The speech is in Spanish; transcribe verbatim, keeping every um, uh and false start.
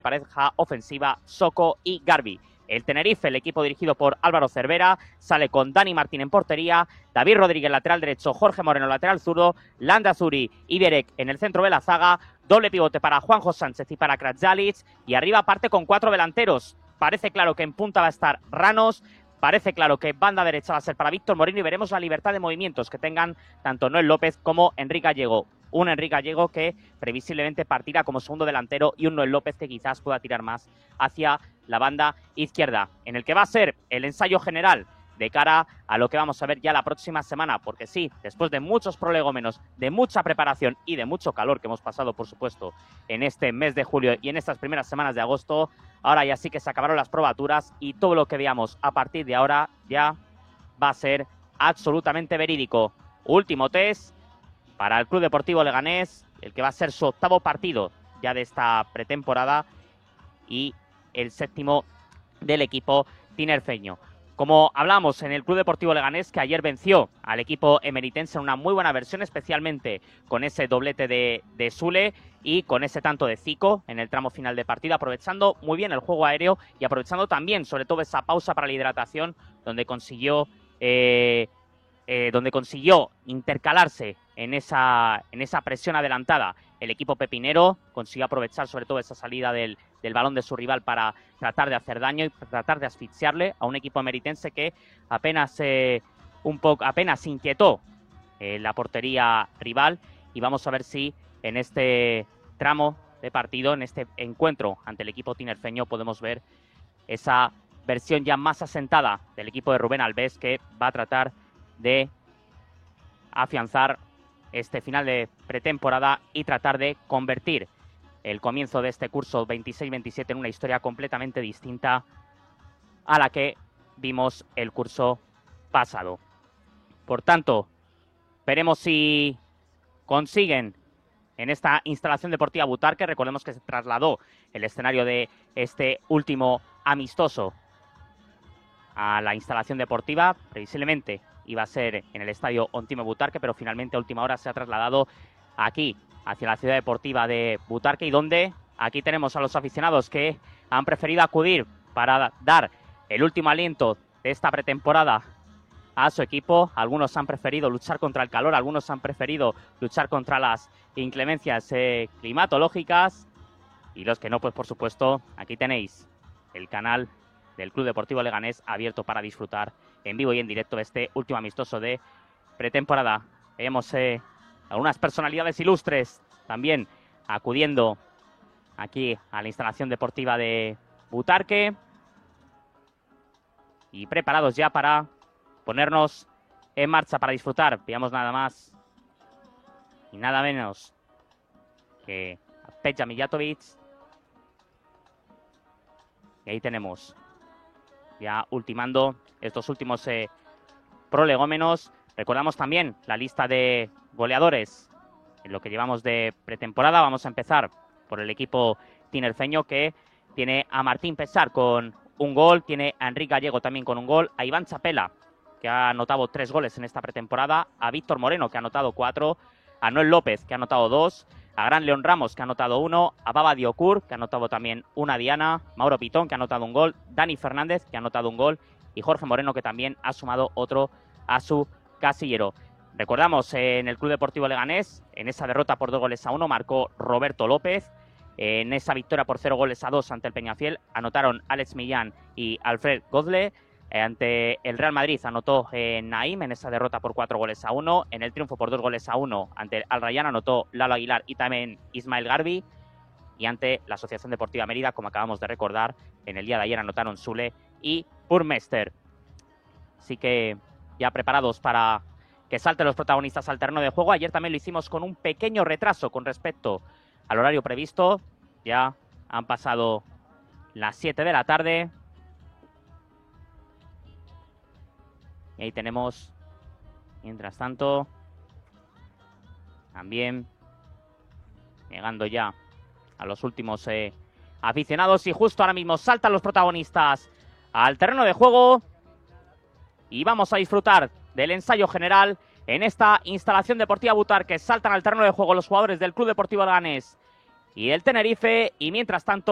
pareja ofensiva Soko y Garbi. El Tenerife, el equipo dirigido por Álvaro Cervera, sale con Dani Martín en portería, David Rodríguez lateral derecho, Jorge Moreno lateral zurdo, Landa Zuri y Berek en el centro de la zaga, doble pivote para Juanjo Sánchez y para Kratjalic, y arriba parte con cuatro delanteros. Parece claro que en punta va a estar Ranos, parece claro que banda derecha va a ser para Víctor Moreno y veremos la libertad de movimientos que tengan tanto Noel López como Enrique Gallego. Un Enrique Gallego que previsiblemente partirá como segundo delantero y un Noel López que quizás pueda tirar más hacia la banda izquierda, en el que va a ser el ensayo general de cara a lo que vamos a ver ya la próxima semana, porque sí, después de muchos prolegómenos, de mucha preparación y de mucho calor que hemos pasado, por supuesto, en este mes de julio y en estas primeras semanas de agosto, ahora ya sí que se acabaron las probaturas y todo lo que veamos a partir de ahora ya va a ser absolutamente verídico. Último test para el Club Deportivo Leganés, el que va a ser su octavo partido ya de esta pretemporada y el séptimo del equipo tinerfeño. Como hablamos en el Club Deportivo Leganés, que ayer venció al equipo emeritense en una muy buena versión, especialmente con ese doblete de, de Sule y con ese tanto de Zico en el tramo final de partido, aprovechando muy bien el juego aéreo y aprovechando también, sobre todo, esa pausa para la hidratación, donde consiguió, eh, eh, donde consiguió intercalarse en esa, en esa presión adelantada. El equipo pepinero consiguió aprovechar sobre todo esa salida del, del balón de su rival para tratar de hacer daño y tratar de asfixiarle a un equipo emeritense que apenas eh, un poco apenas inquietó eh, la portería rival. Y vamos a ver si en este tramo de partido, en este encuentro ante el equipo tinerfeño, podemos ver esa versión ya más asentada del equipo de Rubén Albés, que va a tratar de afianzar este final de pretemporada y tratar de convertir el comienzo de este curso veintiséis veintisiete en una historia completamente distinta a la que vimos el curso pasado. Por tanto, veremos si consiguen en esta instalación deportiva Butarque. Recordemos que se trasladó el escenario de este último amistoso a la instalación deportiva, previsiblemente iba a ser en el estadio Ontime Butarque, pero finalmente a última hora se ha trasladado aquí, hacia la ciudad deportiva de Butarque, y donde aquí tenemos a los aficionados que han preferido acudir para dar el último aliento de esta pretemporada a su equipo. Algunos han preferido luchar contra el calor, algunos han preferido luchar contra las inclemencias eh, climatológicas, y los que no, pues por supuesto, aquí tenéis el canal del Club Deportivo Leganés abierto para disfrutar en vivo y en directo de este último amistoso de pretemporada. Vemos eh, algunas personalidades ilustres también acudiendo aquí a la instalación deportiva de Butarque y preparados ya para ponernos en marcha para disfrutar. Veamos nada más y nada menos que a Peja Mijatovic. Y ahí tenemos ya ultimando estos últimos eh, prolegómenos. Recordamos también la lista de goleadores en lo que llevamos de pretemporada. Vamos a empezar por el equipo tinerfeño, que tiene a Martín Pesar con un gol, tiene a Enrique Gallego también con un gol, a Iván Chapela, que ha anotado tres goles en esta pretemporada, a Víctor Moreno, que ha anotado cuatro, a Noel López, que ha anotado dos, a Gran León Ramos, que ha anotado uno, a Baba Diocur, que ha anotado también una diana, Mauro Pitón, que ha anotado un gol, Dani Fernández, que ha anotado un gol, y Jorge Moreno, que también ha sumado otro a su casillero. Recordamos, eh, en el Club Deportivo Leganés, en esa derrota por dos goles a uno, marcó Roberto López. Eh, en esa victoria por cero goles a dos ante el Peñafiel, anotaron Alex Millán y Alfred Godle. Eh, ante el Real Madrid anotó eh, Naim en esa derrota por cuatro goles a uno. En el triunfo por dos goles a uno ante el Al Rayyan anotó Lalo Aguilar y también Ismael Garbi. Y ante la Asociación Deportiva Mérida, como acabamos de recordar, en el día de ayer anotaron Sule y Burmester. Así que ya preparados para que salten los protagonistas al terreno de juego. Ayer también lo hicimos con un pequeño retraso con respecto al horario previsto. Ya han pasado las siete de la tarde. Y ahí tenemos, mientras tanto, también llegando ya a los últimos eh, aficionados. Y justo ahora mismo saltan los protagonistas al terreno de juego. Y vamos a disfrutar del ensayo general en esta instalación deportiva Butarque. Saltan al terreno de juego los jugadores del Club Deportivo Leganés y el Tenerife. Y mientras tanto,